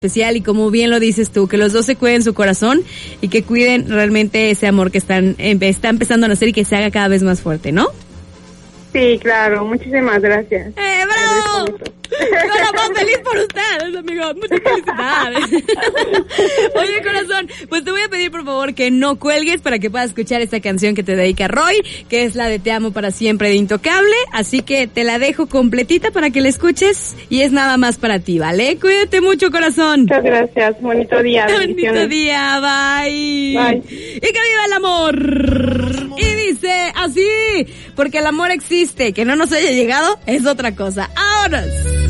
especial y como bien lo dices tú, que los dos se cuiden su corazón y que cuiden realmente ese amor que está empezando a nacer y que se haga cada vez más fuerte, ¿no? Sí, claro, muchísimas gracias. ¡Bravo! Corazón, feliz por ustedes, amigos. Muchas felicidades. Oye, corazón, pues te voy a pedir por favor que no cuelgues para que puedas escuchar esta canción que te dedica Roy, que es la de Te amo para siempre de Intocable. Así que te la dejo completita para que la escuches y es nada más para ti, ¿vale? Cuídate mucho, corazón. Muchas gracias. Bonito día. Bonito día. Bye. Bye. Y que viva el amor. Y dice así, porque el amor existe, que no nos haya llegado es otra cosa. ¡Ahora!